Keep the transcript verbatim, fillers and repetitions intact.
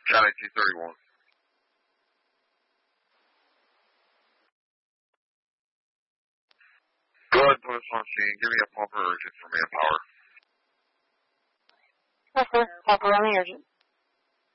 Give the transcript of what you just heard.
County two thirty-one. Go ahead and put us on scene. Give me a pumper urgent for manpower. Yes, sir. Pumper on the urgent.